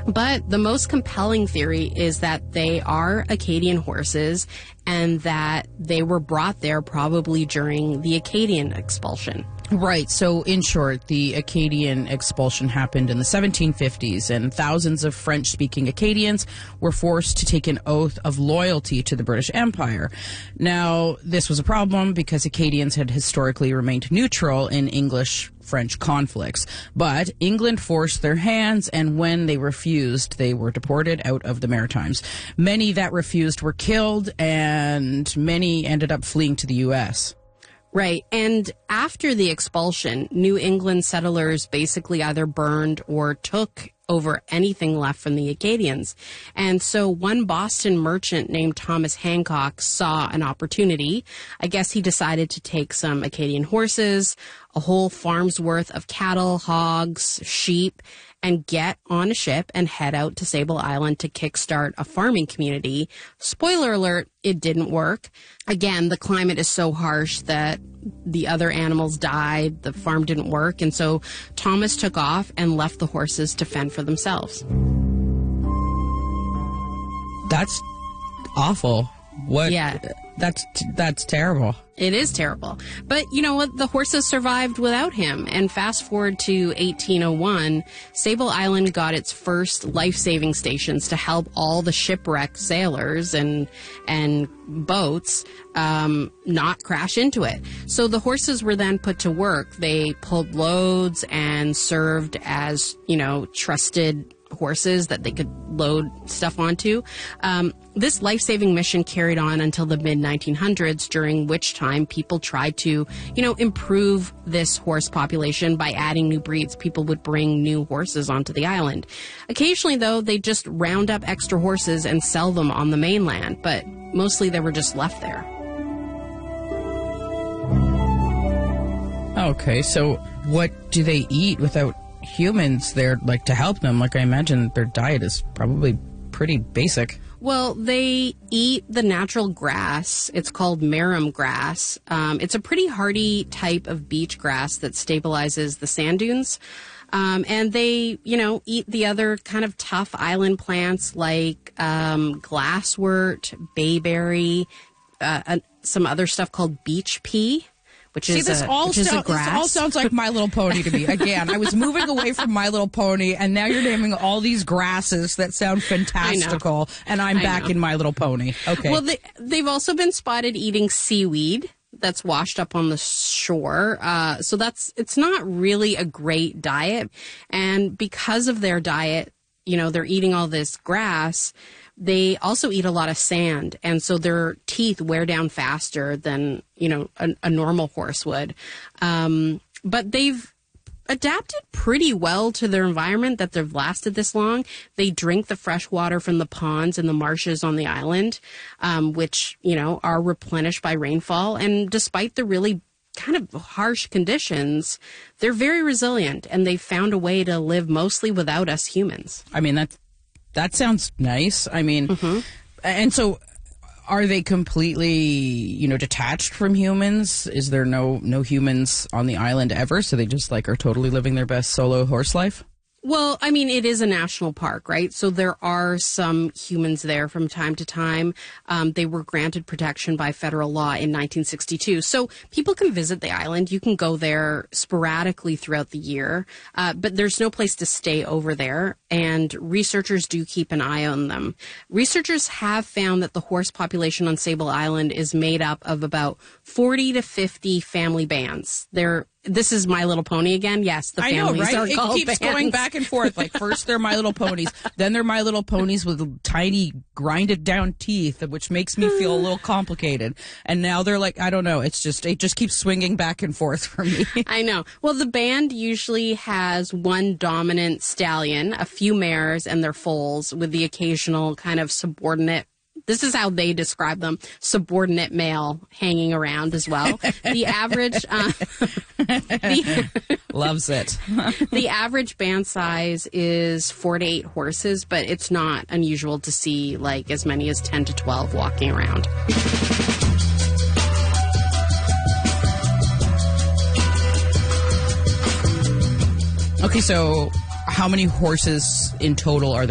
But the most compelling theory is that they are Acadian horses and that they were brought there probably during the Acadian expulsion. Right. So, in short, the Acadian expulsion happened in the 1750s, and thousands of French-speaking Acadians were forced to take an oath of loyalty to the British Empire. Now, this was a problem because Acadians had historically remained neutral in English-French conflicts. But England forced their hands, and when they refused, they were deported out of the Maritimes. Many that refused were killed, and many ended up fleeing to the U.S. Right. And after the expulsion, New England settlers basically either burned or took over anything left from the Acadians. And so one Boston merchant named Thomas Hancock saw an opportunity. I guess he decided to take some Acadian horses, a whole farm's worth of cattle, hogs, sheep, and get on a ship and head out to Sable Island to kickstart a farming community. Spoiler alert, it didn't work. Again, the climate is so harsh that the other animals died, the farm didn't work, and so Thomas took off and left the horses to fend for themselves. That's awful. What? Yeah. That's terrible. It is terrible. But you know what? The horses survived without him. And fast forward to 1801, Sable Island got its first life-saving stations to help all the shipwrecked sailors and boats not crash into it. So the horses were then put to work. They pulled loads and served as, trusted horses that they could load stuff onto. This life-saving mission carried on until the mid-1900s, during which time people tried to, improve this horse population by adding new breeds. People would bring new horses onto the island. Occasionally, though, they just round up extra horses and sell them on the mainland, but mostly they were just left there. Okay, so what do they eat without humans there, to help them? I imagine their diet is probably pretty basic. Well, they eat the natural grass. It's called marram grass. It's a pretty hardy type of beach grass that stabilizes the sand dunes. And they, eat the other kind of tough island plants like glasswort, bayberry, some other stuff called beach pea. This all sounds like My Little Pony to me. Again, I was moving away from My Little Pony, and now you're naming all these grasses that sound fantastical, and I'm back in My Little Pony. Okay. Well, they've also been spotted eating seaweed that's washed up on the shore. So it's not really a great diet. And because of their diet, they're eating all this grass. They also eat a lot of sand, and so their teeth wear down faster than, a normal horse would. But they've adapted pretty well to their environment that they've lasted this long. They drink the fresh water from the ponds and the marshes on the island, which, are replenished by rainfall. And despite the really kind of harsh conditions, they're very resilient, and they've found a way to live mostly without us humans. I mean, that sounds nice. I mean, and so are they completely, detached from humans? Is there no humans on the island ever? So they just are totally living their best solo horse life? Well, I mean, it is a national park, right? So there are some humans there from time to time. They were granted protection by federal law in 1962. So people can visit the island. You can go there sporadically throughout the year, but there's no place to stay over there. And researchers do keep an eye on them. Researchers have found that the horse population on Sable Island is made up of about 40 to 50 family bands. This is My Little Pony again. Yes, the families I know, right? are called It keeps bands. going back and forth. First they're My Little Ponies, then they're My Little Ponies with tiny grinded down teeth, which makes me feel a little complicated. And now they're I don't know. It just keeps swinging back and forth for me. I know. Well, the band usually has one dominant stallion, a few mares and their foals, with the occasional kind of subordinate. This is how they describe them, subordinate male hanging around as well. The average... Loves it. The average band size is 4 to 8 horses, but it's not unusual to see as many as 10 to 12 walking around. Okay, so how many horses in total are there?